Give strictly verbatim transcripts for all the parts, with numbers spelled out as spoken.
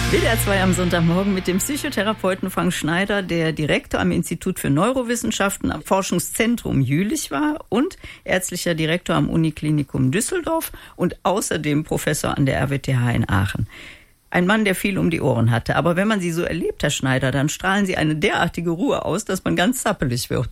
W D R zwei am Sonntagmorgen mit dem Psychotherapeuten Frank Schneider, der Direktor am Institut für Neurowissenschaften am Forschungszentrum Jülich war und ärztlicher Direktor am Uniklinikum Düsseldorf und außerdem Professor an der R W T H in Aachen. Ein Mann, der viel um die Ohren hatte. Aber wenn man Sie so erlebt, Herr Schneider, dann strahlen Sie eine derartige Ruhe aus, dass man ganz zappelig wird.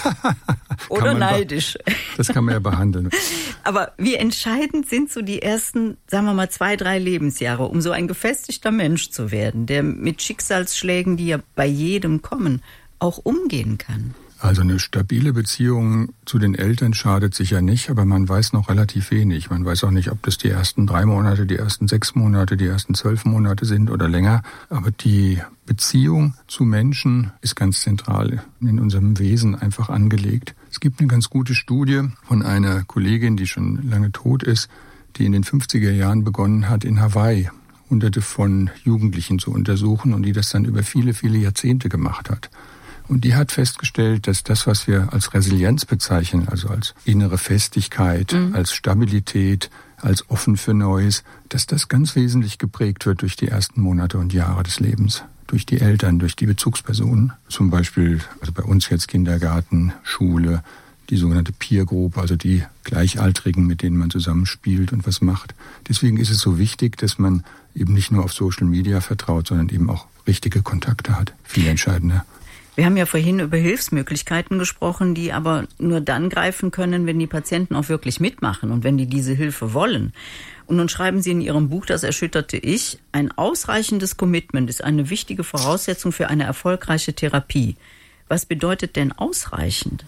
Oder neidisch. Das kann man ja behandeln. Aber wie entscheidend sind so die ersten, sagen wir mal, zwei, drei Lebensjahre, um so ein gefestigter Mensch zu werden, der mit Schicksalsschlägen, die ja bei jedem kommen, auch umgehen kann? Also eine stabile Beziehung zu den Eltern schadet sicher nicht, aber man weiß noch relativ wenig. Man weiß auch nicht, ob das die ersten drei Monate, die ersten sechs Monate, die ersten zwölf Monate sind oder länger. Aber die Beziehung zu Menschen ist ganz zentral in unserem Wesen einfach angelegt. Es gibt eine ganz gute Studie von einer Kollegin, die schon lange tot ist, die in den fünfziger Jahren begonnen hat, in Hawaii Hunderte von Jugendlichen zu untersuchen und die das dann über viele, viele Jahrzehnte gemacht hat. Und die hat festgestellt, dass das, was wir als Resilienz bezeichnen, also als innere Festigkeit, mhm. als Stabilität, als offen für Neues, dass das ganz wesentlich geprägt wird durch die ersten Monate und Jahre des Lebens. Durch die Eltern, durch die Bezugspersonen. Zum Beispiel, also bei uns jetzt Kindergarten, Schule, die sogenannte Peer Group, also die Gleichaltrigen, mit denen man zusammenspielt und was macht. Deswegen ist es so wichtig, dass man eben nicht nur auf Social Media vertraut, sondern eben auch richtige Kontakte hat. Viel entscheidender. Wir haben ja vorhin über Hilfsmöglichkeiten gesprochen, die aber nur dann greifen können, wenn die Patienten auch wirklich mitmachen und wenn die diese Hilfe wollen. Und nun schreiben Sie in Ihrem Buch Das erschütterte Ich, ein ausreichendes Commitment ist eine wichtige Voraussetzung für eine erfolgreiche Therapie. Was bedeutet denn ausreichend?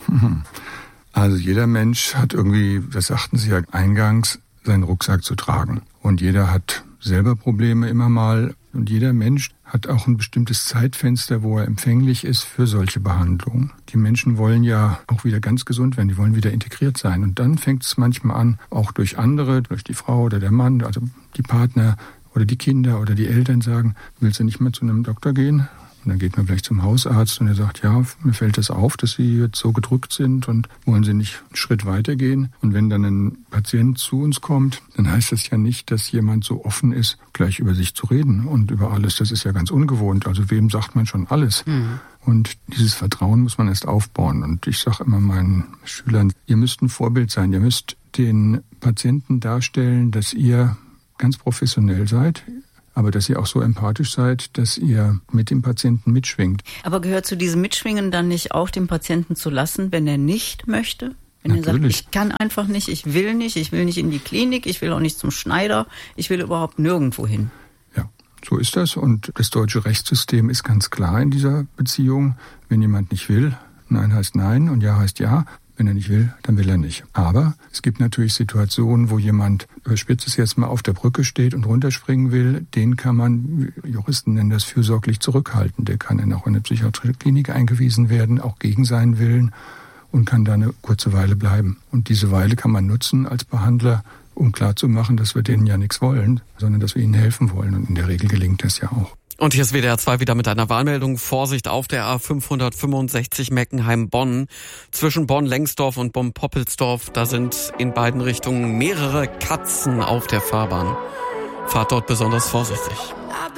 Also jeder Mensch hat irgendwie, das sagten Sie ja eingangs, seinen Rucksack zu tragen. Und jeder hat selber Probleme immer mal. Und jeder Mensch hat auch ein bestimmtes Zeitfenster, wo er empfänglich ist für solche Behandlungen. Die Menschen wollen ja auch wieder ganz gesund werden, die wollen wieder integriert sein. Und dann fängt es manchmal an, auch durch andere, durch die Frau oder der Mann, also die Partner oder die Kinder oder die Eltern sagen, willst du nicht mehr zu einem Doktor gehen? Und dann geht man vielleicht zum Hausarzt und er sagt, ja, mir fällt das auf, dass Sie jetzt so gedrückt sind und wollen Sie nicht einen Schritt weitergehen? Und wenn dann ein Patient zu uns kommt, dann heißt das ja nicht, dass jemand so offen ist, gleich über sich zu reden und über alles. Das ist ja ganz ungewohnt. Also wem sagt man schon alles? Mhm. Und dieses Vertrauen muss man erst aufbauen. Und ich sage immer meinen Schülern, ihr müsst ein Vorbild sein. Ihr müsst den Patienten darstellen, dass ihr ganz professionell seid, aber dass ihr auch so empathisch seid, dass ihr mit dem Patienten mitschwingt. Aber gehört zu diesem Mitschwingen dann nicht auch, den Patienten zu lassen, wenn er nicht möchte? Wenn Natürlich. er sagt, ich kann einfach nicht, ich will nicht, ich will nicht in die Klinik, ich will auch nicht zum Schneider, ich will überhaupt nirgendwo hin. Ja, so ist das. Und das deutsche Rechtssystem ist ganz klar in dieser Beziehung. Wenn jemand nicht will, Nein heißt Nein und Ja heißt Ja. Wenn er nicht will, dann will er nicht. Aber es gibt natürlich Situationen, wo jemand, überspitzt es jetzt mal, auf der Brücke steht und runterspringen will. Den kann man, Juristen nennen das, fürsorglich zurückhalten. Der kann dann auch in eine psychiatrische Klinik eingewiesen werden, auch gegen seinen Willen, und kann da eine kurze Weile bleiben. Und diese Weile kann man nutzen als Behandler, um klarzumachen, dass wir denen ja nichts wollen, sondern dass wir ihnen helfen wollen. Und in der Regel gelingt das ja auch. Und hier ist W D R zwei wieder mit einer Warnmeldung. Vorsicht auf der A fünfhundertfünfundsechzig Meckenheim-Bonn. Zwischen Bonn-Lengsdorf und Bonn-Poppelsdorf, da sind in beiden Richtungen mehrere Katzen auf der Fahrbahn. Fahrt dort besonders vorsichtig.